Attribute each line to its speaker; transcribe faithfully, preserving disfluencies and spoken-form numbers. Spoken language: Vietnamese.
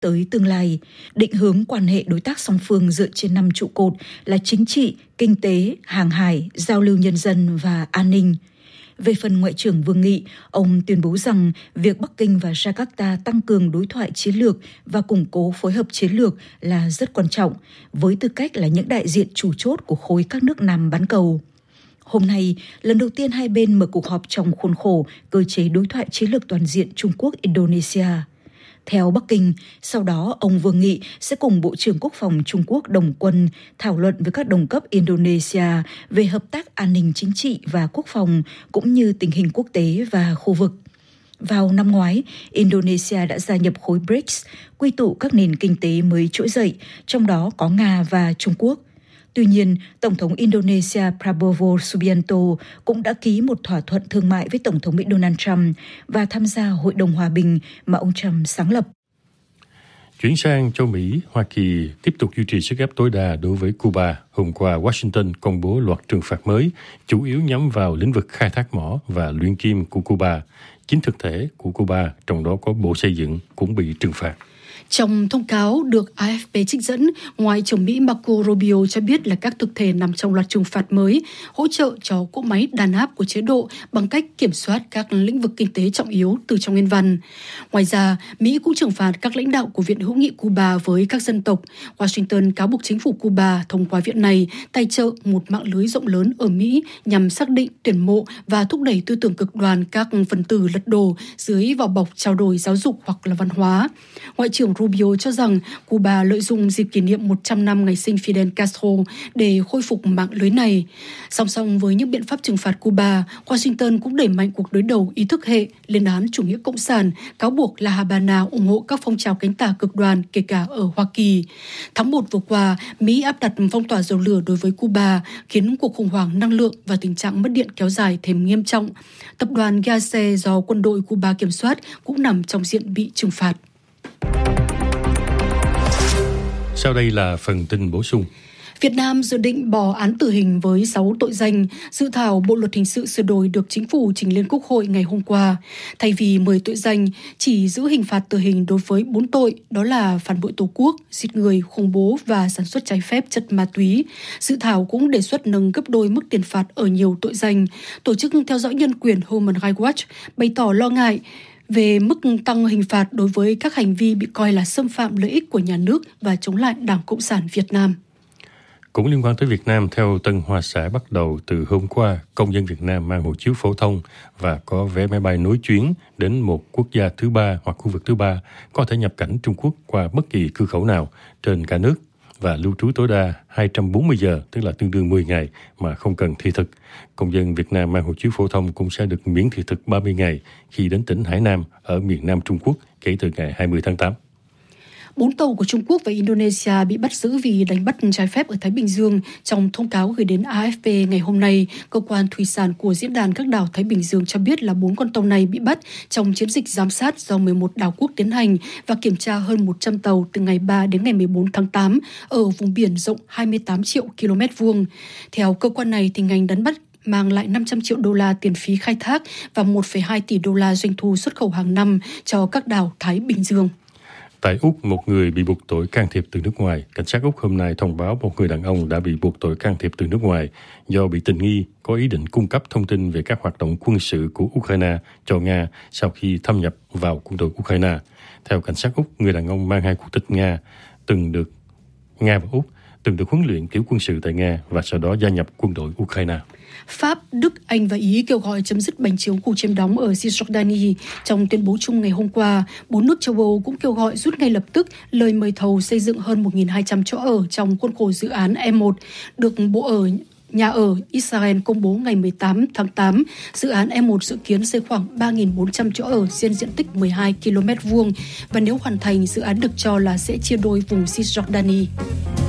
Speaker 1: tới tương lai, định hướng quan hệ đối tác song phương dựa trên năm trụ cột là chính trị, kinh tế, hàng hải, giao lưu nhân dân và an ninh. Về phần Ngoại trưởng Vương Nghị, ông tuyên bố rằng việc Bắc Kinh và Jakarta tăng cường đối thoại chiến lược và củng cố phối hợp chiến lược là rất quan trọng, với tư cách là những đại diện chủ chốt của khối các nước Nam bán cầu. Hôm nay, lần đầu tiên hai bên mở cuộc họp trong khuôn khổ cơ chế đối thoại chiến lược toàn diện Trung Quốc-Indonesia. Theo Bắc Kinh, sau đó ông Vương Nghị sẽ cùng Bộ trưởng Quốc phòng Trung Quốc Đồng Quân thảo luận với các đồng cấp Indonesia về hợp tác an ninh chính trị và quốc phòng cũng như tình hình quốc tế và khu vực. Vào năm ngoái, Indonesia đã gia nhập khối bê rê i xê, quy tụ các nền kinh tế mới trỗi dậy, trong đó có Nga và Trung Quốc. Tuy nhiên, Tổng thống Indonesia Prabowo Subianto cũng đã ký một thỏa thuận thương mại với Tổng thống Mỹ Donald Trump và tham gia Hội đồng Hòa bình mà ông Trump sáng lập.
Speaker 2: Chuyển sang châu Mỹ, Hoa Kỳ tiếp tục duy trì sức ép tối đa đối với Cuba. Hôm qua, Washington công bố loạt trừng phạt mới, chủ yếu nhắm vào lĩnh vực khai thác mỏ và luyện kim của Cuba. Chính thực thể của Cuba, trong đó có Bộ Xây dựng, cũng bị trừng phạt.
Speaker 3: Trong thông cáo được a ép pê trích dẫn, Ngoại trưởng Mỹ Marco Rubio cho biết là các thực thể nằm trong loạt trừng phạt mới hỗ trợ cho cỗ máy đàn áp của chế độ bằng cách kiểm soát các lĩnh vực kinh tế trọng yếu từ trong nguyên văn. Ngoài ra, Mỹ cũng trừng phạt các lãnh đạo của Viện Hữu nghị Cuba với các dân tộc. Washington cáo buộc chính phủ Cuba thông qua viện này tài trợ một mạng lưới rộng lớn ở Mỹ nhằm xác định, tuyển mộ và thúc đẩy tư tưởng cực đoan các phần tử lật đổ dưới vỏ bọc trao đổi giáo dục hoặc là văn hóa. Ngoại trưởng Rubio cho rằng Cuba lợi dụng dịp kỷ niệm một trăm năm ngày sinh Fidel Castro để khôi phục mạng lưới này. Song song với những biện pháp trừng phạt Cuba, Washington cũng đẩy mạnh cuộc đối đầu ý thức hệ, lên án chủ nghĩa cộng sản, cáo buộc La Habana ủng hộ các phong trào cánh tả cực đoan kể cả ở Hoa Kỳ. Tháng một vừa qua, Mỹ áp đặt phong tỏa dầu lửa đối với Cuba, khiến cuộc khủng hoảng năng lượng và tình trạng mất điện kéo dài thêm nghiêm trọng. Tập đoàn Gase do quân đội Cuba kiểm soát cũng nằm trong diện bị trừng phạt.
Speaker 2: Sau đây là phần tin bổ sung.
Speaker 3: Việt Nam dự định bỏ án tử hình với sáu tội danh. Dự thảo Bộ luật hình sự sửa đổi được Chính phủ trình lên Quốc hội ngày hôm qua. Thay vì mười tội danh, chỉ giữ hình phạt tử hình đối với bốn tội, đó là phản bội Tổ quốc, giết người, khủng bố và sản xuất trái phép chất ma túy. Dự thảo cũng đề xuất nâng gấp đôi mức tiền phạt ở nhiều tội danh. Tổ chức theo dõi nhân quyền Human Rights Watch bày tỏ lo ngại về mức tăng hình phạt đối với các hành vi bị coi là xâm phạm lợi ích của nhà nước và chống lại Đảng Cộng sản Việt Nam.
Speaker 2: Cũng liên quan tới Việt Nam, theo Tân Hoa Xã, bắt đầu từ hôm qua, công dân Việt Nam mang hộ chiếu phổ thông và có vé máy bay nối chuyến đến một quốc gia thứ ba hoặc khu vực thứ ba có thể nhập cảnh Trung Quốc qua bất kỳ cửa khẩu nào trên cả nước và lưu trú tối đa hai trăm bốn mươi giờ, tức là tương đương mười ngày mà không cần thị thực. Công dân Việt Nam mang hộ chiếu phổ thông cũng sẽ được miễn thị thực ba mươi ngày khi đến tỉnh Hải Nam ở miền Nam Trung Quốc kể từ ngày hai mươi tháng tám.
Speaker 3: Bốn tàu của Trung Quốc và Indonesia bị bắt giữ vì đánh bắt trái phép ở Thái Bình Dương. Trong thông cáo gửi đến a ép pê ngày hôm nay, cơ quan thủy sản của Diễn đàn các đảo Thái Bình Dương cho biết là bốn con tàu này bị bắt trong chiến dịch giám sát do mười một đảo quốc tiến hành và kiểm tra hơn một trăm tàu từ ngày ba đến ngày mười bốn tháng tám ở vùng biển rộng hai mươi tám triệu ki lô mét vuông. Theo cơ quan này, thì ngành đánh bắt mang lại năm trăm triệu đô la tiền phí khai thác và một phẩy hai tỷ đô la doanh thu xuất khẩu hàng năm cho các đảo Thái Bình Dương.
Speaker 2: Tại Úc, một người bị buộc tội can thiệp từ nước ngoài. Cảnh sát Úc hôm nay thông báo một người đàn ông đã bị buộc tội can thiệp từ nước ngoài do bị tình nghi có ý định cung cấp thông tin về các hoạt động quân sự của Ukraine cho Nga sau khi thâm nhập vào quân đội Ukraine. Theo cảnh sát Úc, người đàn ông mang hai quốc tịch Nga, từng được Nga và Úc, từng được huấn luyện kiểu quân sự tại Nga và sau đó gia nhập quân đội Ukraine.
Speaker 3: Pháp, Đức, Anh và Ý kêu gọi chấm dứt bành trướng khu chiếm đóng ở Cisjordania. Trong tuyên bố chung ngày hôm qua, bốn nước châu Âu cũng kêu gọi rút ngay lập tức lời mời thầu xây dựng hơn một nghìn hai trăm chỗ ở trong khuôn khổ dự án E một được Bộ ở Nhà ở Israel công bố ngày mười tám tháng tám. Dự án E một dự kiến xây khoảng ba nghìn bốn trăm chỗ ở trên diện tích mười hai ki lô mét vuông và nếu hoàn thành, dự án được cho là sẽ chia đôi vùng Cisjordania.